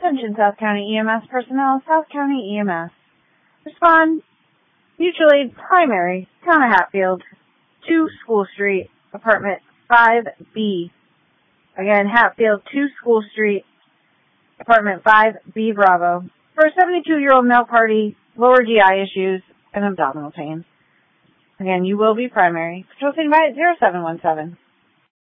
Attention South County EMS personnel, South County EMS. Respond, mutual aid primary, Town of Hatfield, 2 School Street, apartment 5B. Again, Hatfield, 2 School Street, apartment 5B Bravo. For a 72-year-old male party, lower GI issues, and abdominal pain. Again, you will be primary. Control standing by at 0717.